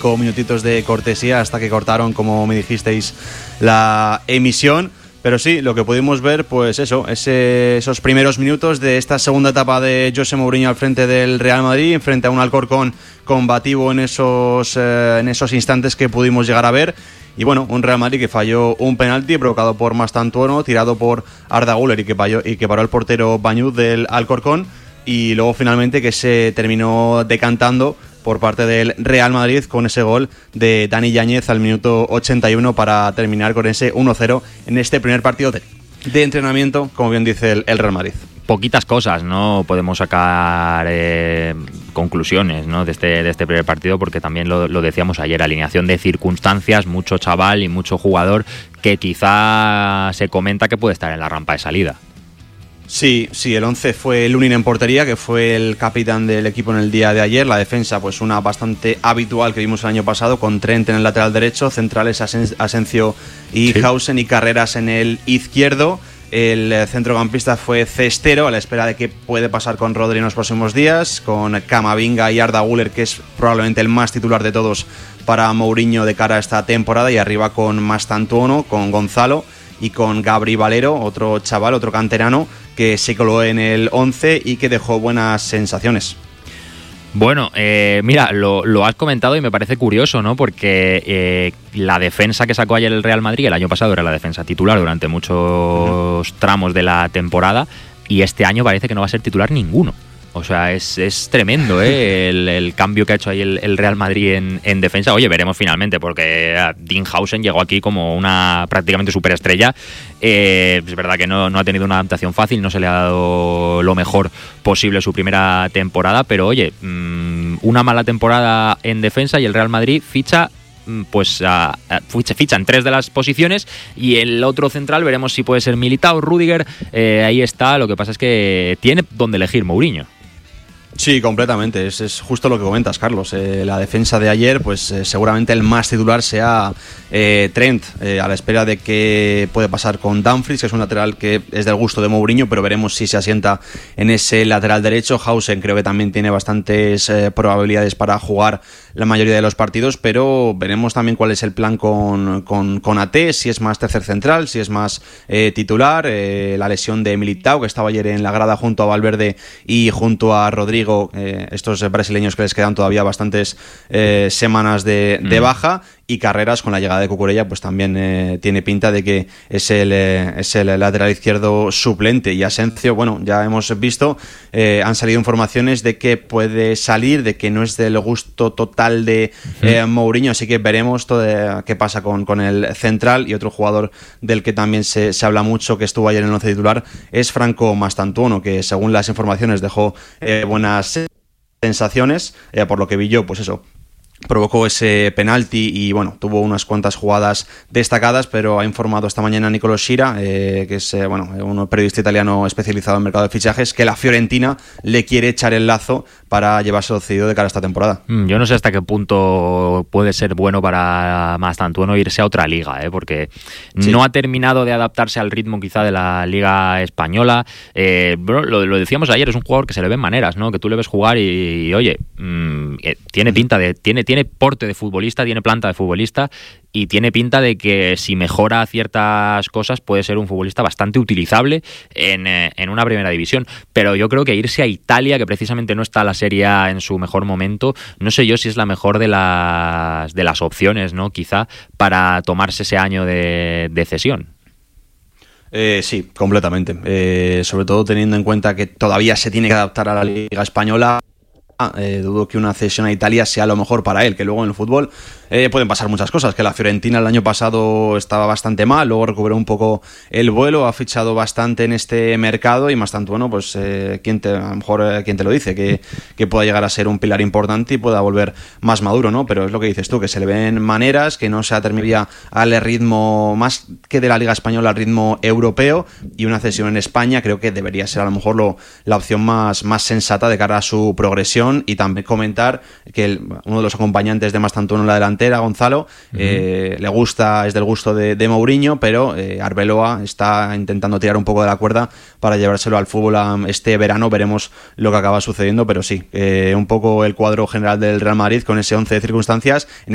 5 minutitos de cortesía hasta que cortaron, como me dijisteis, la emisión. Pero sí, lo que pudimos ver, pues eso, esos primeros minutos de esta segunda etapa de José Mourinho al frente del Real Madrid, frente a un Alcorcón combativo en esos instantes que pudimos llegar a ver. Y bueno, un Real Madrid que falló un penalti provocado por Mastantuono, tirado por Arda Güler y que paró el portero Bañuz del Alcorcón. Y luego finalmente que se terminó decantando por parte del Real Madrid con ese gol de Dani Yáñez al minuto 81 para terminar con ese 1-0 en este primer partido de entrenamiento, como bien dice el Real Madrid. Poquitas cosas, no podemos sacar conclusiones, ¿no?, de este primer partido, porque también lo decíamos ayer, alineación de circunstancias, mucho chaval y mucho jugador que quizá se comenta que puede estar en la rampa de salida. Sí, el 11 fue Lunin en portería, que fue el capitán del equipo en el día de ayer. La defensa, pues una bastante habitual que vimos el año pasado, con Trent en el lateral derecho, centrales Asencio y Hausen, y Carreras en el izquierdo. El centrocampista fue Cestero, a la espera de qué puede pasar con Rodri en los próximos días, con Camavinga y Arda Güler, que es probablemente el más titular de todos para Mourinho de cara a esta temporada, y arriba con Mastantuono, con Gonzalo y con Gabri Valero, otro chaval, otro canterano, que se coló en el 11 y que dejó buenas sensaciones. Bueno, mira, lo has comentado y me parece curioso, ¿no? Porque la defensa que sacó ayer el Real Madrid, el año pasado era la defensa titular durante muchos tramos de la temporada, y este año parece que no va a ser titular ninguno. O sea, es tremendo, el cambio que ha hecho ahí el Real Madrid en defensa. Oye, veremos finalmente, porque Dean Hausen llegó aquí como una prácticamente superestrella. Es verdad que no ha tenido una adaptación fácil, no se le ha dado lo mejor posible su primera temporada, pero oye, una mala temporada en defensa y el Real Madrid ficha en 3 de las posiciones, y el otro central veremos si puede ser Militao, Rüdiger, ahí está. Lo que pasa es que tiene donde elegir Mourinho. Sí, completamente, es justo lo que comentas, Carlos. La defensa de ayer, pues seguramente el más titular sea Trent, a la espera de qué puede pasar con Dumfries, que es un lateral que es del gusto de Mourinho, pero veremos si se asienta en ese lateral derecho. Hausen creo que también tiene bastantes probabilidades para jugar la mayoría de los partidos, pero veremos también cuál es el plan con AT, si es más tercer central, si es más titular. La lesión de Militao, que estaba ayer en la grada junto a Valverde y junto a Rodrigo, estos brasileños que les quedan todavía bastantes semanas de baja, y Carreras, con la llegada de Cucurella, pues también tiene pinta de que es el lateral izquierdo suplente. Y Asencio, bueno, ya hemos visto, han salido informaciones de que puede salir, de que no es del gusto total de Mourinho, así que veremos qué pasa con el central. Y otro jugador del que también se habla mucho, que estuvo ayer en el 11 titular, es Franco Mastantuono, que según las informaciones dejó buenas sensaciones, por lo que vi yo, pues eso, provocó ese penalti y bueno, tuvo unas cuantas jugadas destacadas, pero ha informado esta mañana Nicolo Schira, que es un periodista italiano especializado en mercado de fichajes, que la Fiorentina le quiere echar el lazo para llevárselo cedido de cara a esta temporada. Yo no sé hasta qué punto puede ser bueno para Mastantuono irse a otra liga, porque no ha terminado de adaptarse al ritmo quizá de la liga española. Lo decíamos ayer, es un jugador que se le ven maneras, ¿no? Que tú le ves jugar y oye, tiene pinta de... Tiene porte de futbolista, tiene planta de futbolista, y tiene pinta de que si mejora ciertas cosas puede ser un futbolista bastante utilizable en una primera división. Pero yo creo que irse a Italia, que precisamente no está la Serie A en su mejor momento, no sé yo si es la mejor de las opciones, ¿no? Quizá para tomarse ese año de cesión. Sí, completamente. Sobre todo teniendo en cuenta que todavía se tiene que adaptar a la Liga Española. Dudo que una cesión a Italia sea lo mejor para él, que luego en el fútbol pueden pasar muchas cosas, que la Fiorentina el año pasado estaba bastante mal, luego recuperó un poco el vuelo, ha fichado bastante en este mercado, y Mastantuono, pues ¿quién te lo dice? Que pueda llegar a ser un pilar importante y pueda volver más maduro, ¿no? Pero es lo que dices tú, que se le ven maneras, que no se atermina al ritmo más que de la Liga Española, al ritmo europeo, y una cesión en España creo que debería ser a lo mejor la opción más sensata de cara a su progresión. Y también comentar que uno de los acompañantes de Mastantuono en la delantera, Gonzalo, le gusta, es del gusto de Mourinho, pero Arbeloa está intentando tirar un poco de la cuerda para llevárselo al fútbol este verano. Veremos lo que acaba sucediendo, pero sí, un poco el cuadro general del Real Madrid con ese 11 de circunstancias.